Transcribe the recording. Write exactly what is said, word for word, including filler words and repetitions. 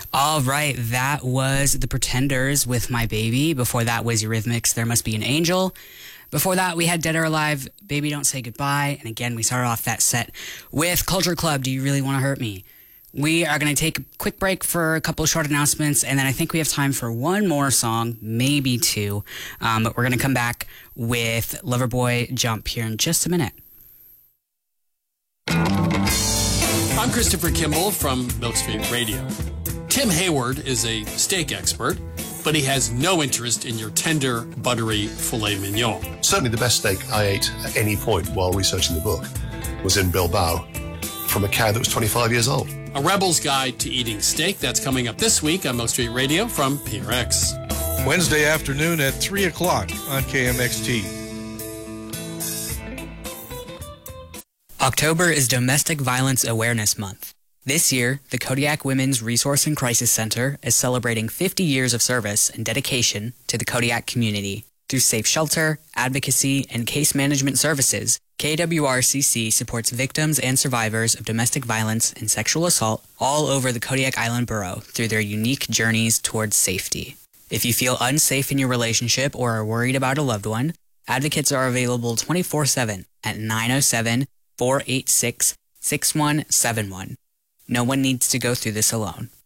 All right, that was The Pretenders with My Baby. Before that was Eurythmics, There Must Be an Angel. Before that, we had Dead or Alive, Baby Don't Say Goodbye. And again, we started off that set with Culture Club, Do You Really Want to Hurt Me? We are going to take a quick break for a couple of short announcements, and then I think we have time for one more song, maybe two. Um, but we're going to come back with Loverboy Jump here in just a minute. I'm Christopher Kimball from Milk Street Radio. Tim Hayward is a steak expert, but he has no interest in your tender, buttery filet mignon. Certainly the best steak I ate at any point while researching the book was in Bilbao from a cow that was twenty-five years old. A Rebel's Guide to Eating Steak, that's coming up this week on Milk Street Radio from P R X. Wednesday afternoon at three o'clock on K M X T. October is Domestic Violence Awareness Month. This year, the Kodiak Women's Resource and Crisis Center is celebrating fifty years of service and dedication to the Kodiak community. Through safe shelter, advocacy, and case management services, K W R C C supports victims and survivors of domestic violence and sexual assault all over the Kodiak Island Borough through their unique journeys towards safety. If you feel unsafe in your relationship or are worried about a loved one, advocates are available twenty-four seven at nine oh seven, four eight six, six one seven one. No one needs to go through this alone.